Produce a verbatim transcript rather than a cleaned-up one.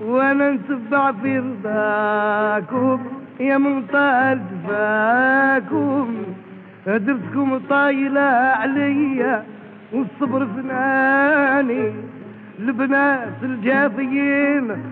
وانا نتبع في رضاكم يا من طال جفاكم. درتكم طايلة عليا والصبر فناني البنات الجافيين